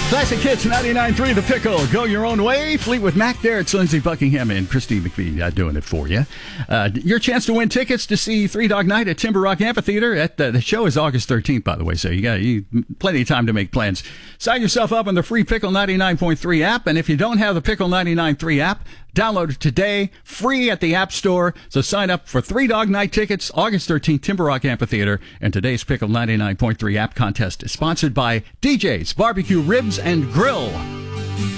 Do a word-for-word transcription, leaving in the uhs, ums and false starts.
Classic Hits ninety-nine point three The Pickle. Go your own way. Fleetwood Mac there. It's Lindsey Buckingham and Christine McVie uh, doing it for you. Uh, your chance to win tickets to see Three Dog Night at Timber Rock Amphitheater. At the, the show is August thirteenth, by the way, so you got you, plenty of time to make plans. Sign yourself up on the free Pickle ninety-nine point three app, and if you don't have the Pickle ninety-nine point three app, download it today, free at the App Store. So sign up for Three Dog Night tickets, August thirteenth, Timber Rock Amphitheater. And today's Pickle ninety-nine point three app contest is sponsored by D J's Barbecue Ribs and Grill.